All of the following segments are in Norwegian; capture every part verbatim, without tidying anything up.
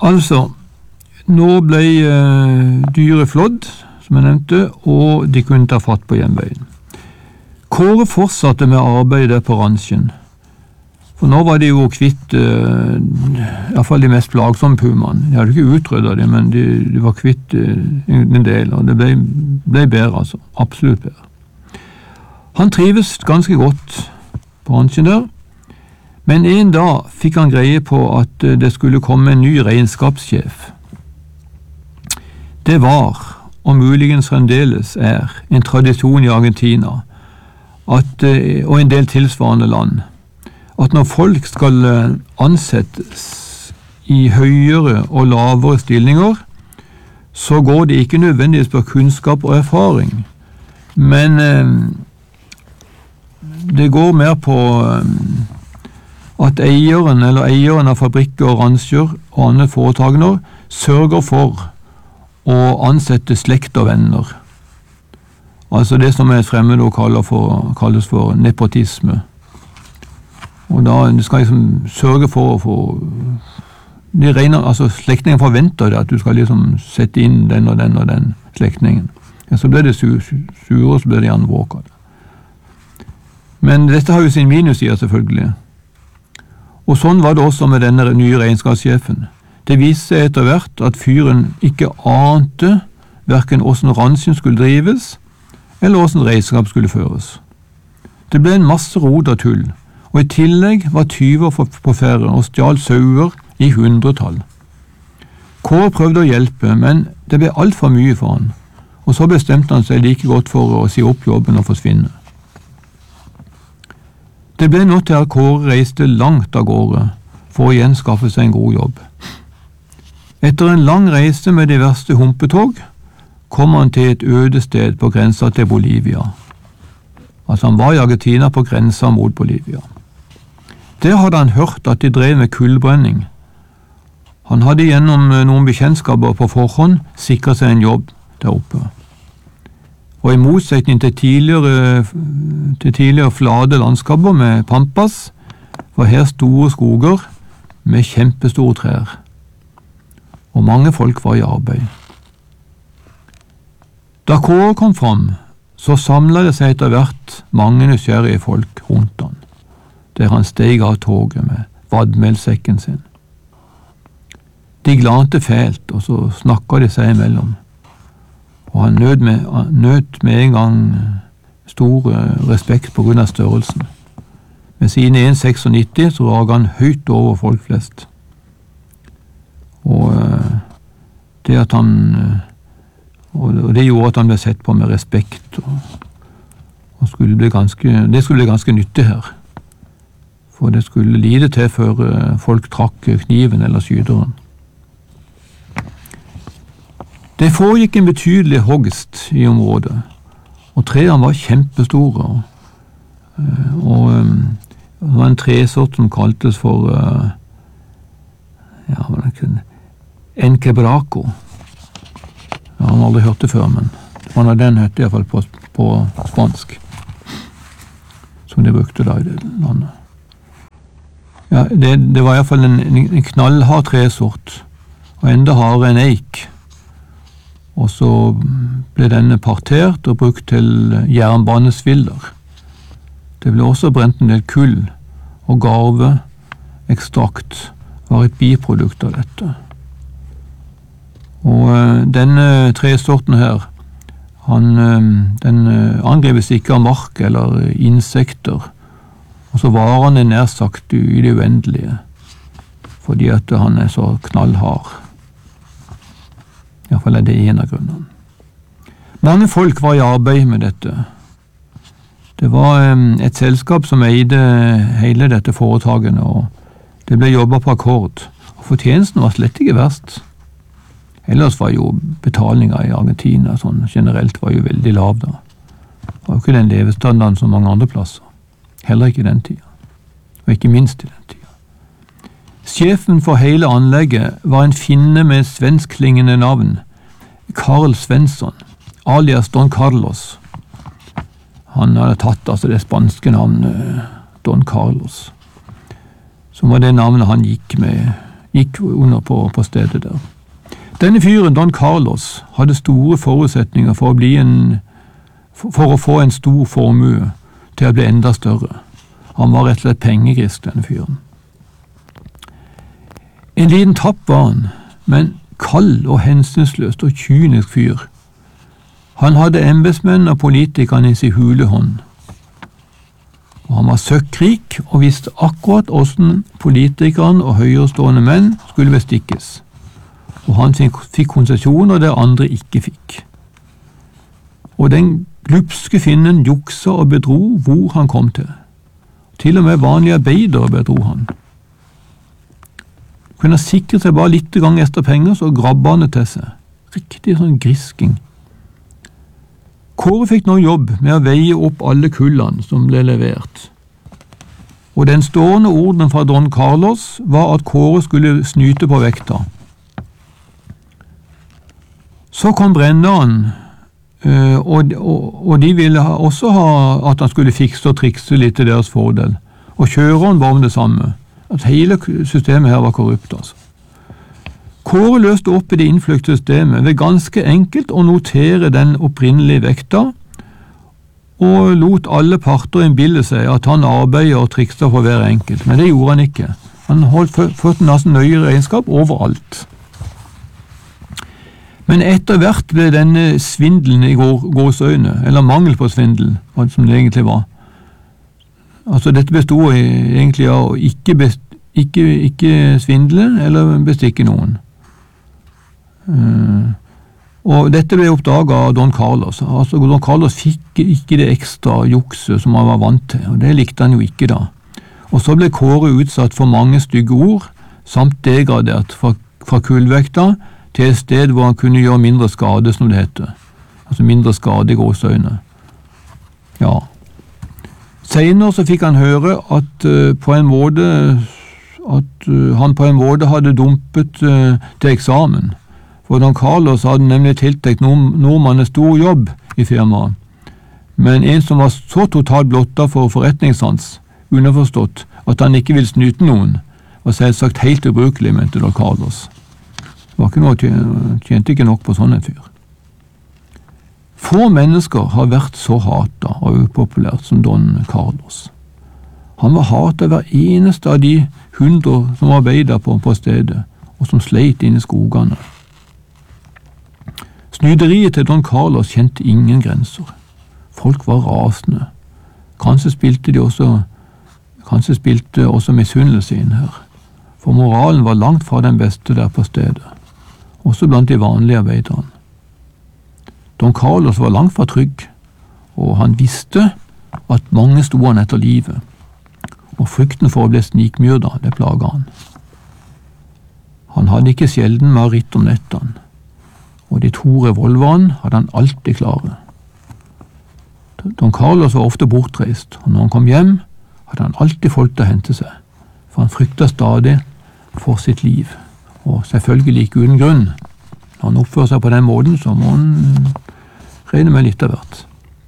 Altså, nå ble uh, dyret flådd, som jeg nevnte, og de kunne ta fatt på hjemveien. Kåre fortsatte med arbeidet på ransjen. For nå var de jo kvitt, uh, i hvert fall de mest plagsomme pumaene. De hadde ikke utryddet dem, men de, de var kvitt uh, en del, og det ble, ble bedre, altså. Absolutt bedre. Han trives ganske godt på ransjen der, men en dag fikk han greie på at uh, det skulle komme en ny regnskapssjef. Det var, og muligens fremdeles er, en tradisjon i Argentina, at, og en del tilsvarende land, at når folk skal ansettes i høyere og lavere stillinger, så går det ikke nødvendigvis på kunnskap og erfaring, men det går mer på at eieren eller eieren av fabrikker og ransjer og andre foretakene sørger for å ansette slekt og venner. Altså det som et fremmedord kalles for nepotisme. Og da skal liksom sørge for å få de regner, altså slektningen forventer det at du skal liksom sette inn den og den og den slektningen. Ja, så blir det sure, sur, så blir det gjerne bråk av det. Men dette har jo sin minusside selvfølgelig. Og sånn var det også med denne nye regnskapssjefen. Det viste seg etter hvert at fyren ikke ante hverken hvordan ransjen skulle drives, eller hvordan regnskap skulle føres. Det ble en masse rot og tull, og i tillegg var tyver på ferde og stjal sauer i hundretall. Kåre prøvde å hjelpe, men det ble alt for mye for han, og så bestemte han seg like godt for å si opp jobben og forsvinne. Det ble nå til at Kåre reiste langt av gårde for å gjenskaffe seg en god jobb. Etter en lang reise med de verste humpetog, kom han til et øde sted på grensa til Bolivia. Altså han var i Argentina på grensa mot Bolivia. Der hadde han hørt at de drev med kullbrenning. Han hadde gjennom noen bekjentskaper på forhånd sikret seg en jobb der oppe. Og i motsetning til tidligere, til tidligere flate landskaper med pampas, var her store skoger med kjempestore trær. Og mange folk var i arbeid. Da Kåre kom fram, så samlet det seg etter hvert mange nysgjerrige folk rundt han, der han steg av toget med vadmelsekken sin. De glante fælt, og så snakket de seg imellom, og han nøt med, nøt med en gang stor respekt på grunn av størrelsen. Med sine en komma nittito så raget han høyt over folk flest. Og det at han og det gjorde at han ble sett på med respekt og, og skulle bli ganske, det skulle bli ganske nyttig her, for det skulle lide til før folk trakk kniven eller skyteren. Det foregikk en betydelig hogst i området, og trærne var kjempestore, og, og det var en tresort som kaltes for ja, hva det kunne En quebraco. Jeg har aldri hørt det før, men man har den hørt i hvert fall på, på spansk, som de brukte da i det landet. Ja, det, det var i hvert fall en, en knallhard tresort, og enda hardere en eik. Og så ble denne partert og brukt til jernbanesviller. Det ble også brent en del kull, og garve, ekstrakt, var et biprodukt av dette. Og uh, denne tresorten her, han, uh, den uh, angripes ikke av mark eller uh, insekter, og så varer han det nær sagt i det uendelige, fordi at han er så knallhard. I hvert fall er det en av grunnene. Mange folk var i arbeid med dette. Det var um, et selskap som eide hele dette foretakene, og det ble jobbet på akkord, og fortjenesten var slett ikke verst. Ellers var jo betalinga i Argentina sånn generelt var jo veldig lav da. Det var jo ikke den levestandarden som mange andre plasser. Heller ikke i den tida. Og ikke minst i den tida. Sjefen for hele anlegget var en finne med svenskklingende navn, Carl Svensson, alias Don Carlos. Han hadde tatt altså det spanske navnet Don Carlos, som var det navnet han gikk med gikk under på, på stedet der. Denne fyren, Don Carlos, hadde store forutsetninger for å, bli en, for, for å få en stor formue til å bli enda større. Han var rett og slett pengegris, denne fyren. En liten tapp var han, men kald og hensynsløst og kynisk fyr. Han hadde embetsmenn og politikerne i sin hule hånd. Og han var søkkrik og visste akkurat hvordan politikerne og høyerestående menn skulle bestikkes. Og han fikk konsesjoner der andre ikke fikk. Og den glupske finnen juksa og bedro hvor han kom til. Til og med vanlige arbeidere bedro han. Kunne sikre seg bare litt gang etter penger, så grabba han det til seg. Riktig sånn grisking. Kåre fikk nå jobb med å veie opp alle kullene som ble levert. Og den stående ordenen fra Don Carlos var at Kåre skulle snyte på vekta. Så kom brenneren, og, og, og de ville også ha at han skulle fikse og trikse litt til deres fordel. Og kjøreren var om det samme. At hele systemet her var korrupt, altså. Kåre løste opp i det innfløkte systemet ved ganske enkelt å notere den opprinnelige vekta, og lot alle parter innbille seg at han arbeider og trikser for hver enkelt. Men det gjorde han ikke. Han holdt ført en nesten nøye regnskap overalt. Men etter hvert ble denne svindelen i gåseøyne, eller mangel på svindel, som det egentlig var. Altså dette bestod egentlig av å ikke, best, ikke, ikke svindle eller bestikke noen. Uh, og dette ble oppdaget av Don Carlos. Altså Don Carlos fikk ikke det ekstra jukset som han var vant til, og det likte han jo ikke da. Og så ble Kåre utsatt for mange stygge ord, samt degradert fra, fra kullvekta til et sted hvor han kunne gjøre mindre skade, som det heter. Altså mindre skade i gåseøyne. Ja. Senere så fikk han høre at uh, på en måte at uh, han på en måte hadde dumpet uh, til eksamen. For Don Carlos hadde nemlig tiltekt nordmannen stor jobb i firmaet. Men en som var så totalt blotta for forretningssans, underforstått at han ikke ville snyte noen, var selvsagt helt ubrukelig, mente Don Carlos. Det var ikke noe, tjente ikke nok på sånn en fyr. Få mennesker har vært så hatet og upopulært som Don Carlos. Han var hatet hver eneste av de hundre som arbeidet på, på stedet, og som sleit inn i skogene. Snyderiet til Don Carlos kjente ingen grenser. Folk var rasende. Kanskje spilte de også, kanskje spilte også misunnelse inn her, for moralen var langt fra den beste der på stedet, også blant de vanlige arbeiderne. Don Carlos var langt fra trygg, og han visste at mange sto han etter livet, og frykten for å bli snikmyrda, det plaget han. Han hadde ikke sjelden mareritt om nettene, og de to revolverne hadde han alltid klare. Don Carlos var ofte bortreist, og når han kom hjem, hadde han alltid folk til å hente seg, for han fryktet stadig for sitt liv, og selvfølgelig ikke uten grunn. Når han oppfører seg på den måten, så må han regne med litt av hvert.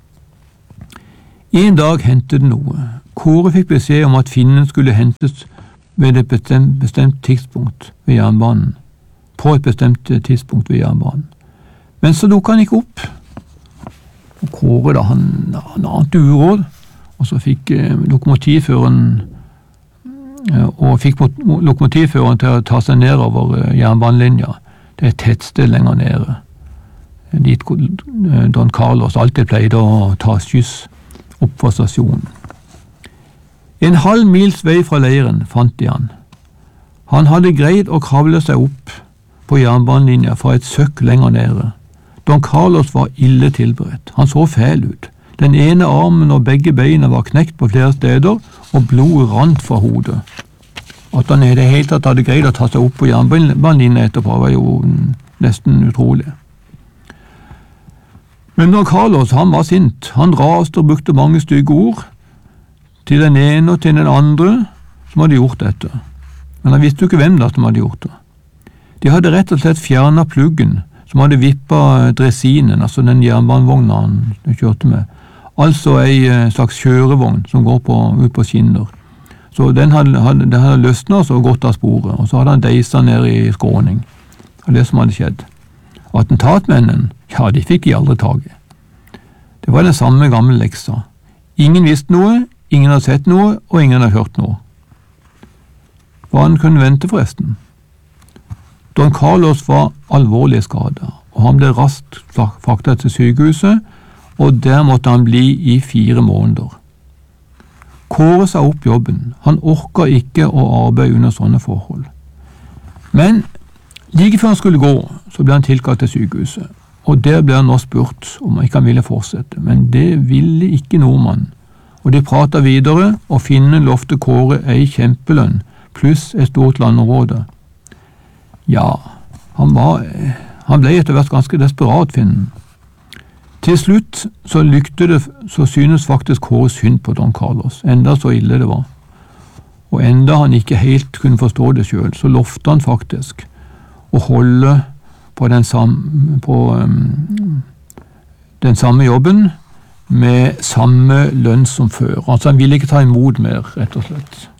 En dag hendte det noe. Kåre fikk beskjed om at finnen skulle hentes ved et bestemt, bestemt tidspunkt ved jernbanen, på et bestemt tidspunkt ved jernbanen. Men så dukket han ikke opp. Og Kåre da, han, han ante uråd, og så fikk eh, lokomotivføreren eh, og fikk lokomotivføreren til å ta seg ned over eh, jernbanelinja. Det er et tettsted lenger nede. Dit eh, Don Carlos alltid pleide å ta skyss opp fra stasjonen. En halv mils vei fra leiren fant de han. Han hadde greid å kravle seg opp på jernbanelinja fra et søkk lenger nede. Don Carlos var ille tilberedt. Han så fæl ut. Den ene armen og begge beina var knekt på flere steder, og blodet rant fra hodet. At han i det hele tatt hadde greid å ta seg opp på jernbanelinja etterpå, var jo nesten utrolig. Men Don Carlos, han var sint. Han raste og brukte mange stygge ord til den ene og til den andre som hadde gjort dette. Men han visste jo ikke hvem da som hadde gjort det. De hadde rett og slett fjernet pluggen som hadde vippet dressinen, altså den jernbanevogna han kjørte med. Altså en slags kjørevogn som går på, ut på skinner. Så den hadde, hadde, den hadde løsnet og gått av sporet, og så hadde han deisa ned i skråning. Det var det som hadde skjedd. Attentatmennene, ja, de fikk de aldri tak i. Det var den samme gamle leksa. Ingen visste noe, ingen hadde sett noe, og ingen hadde hørt noe. Hva han kunne vente forresten? Don Carlos var alvorlig skadet, og han ble raskt fraktet til sykehuset, og der måtte han bli i fire måneder. Kåre sa opp jobben. Han orka ikke å arbeide under sånne forhold. Men like før han skulle gå, så ble han tilkalt til sykehuset, og der ble han nå spurt om han ikke ville fortsette, men det ville ikke nordmannen. Og de pratet videre, og Finnen lovte Kåre ei kjempelønn, pluss et stort landområde. Ja, han, var, han ble etter hvert ganske desperat, Finnen. Til slutt så lykte det, så synes faktisk Kåre synd på Don Carlos, enda så ille det var. Og enda han ikke helt kunne forstå det selv, så lovte han faktisk å holde på den samme, på, um, den samme jobben med samme lønn som før. Altså han ville ikke ta imot mer, rett og slett.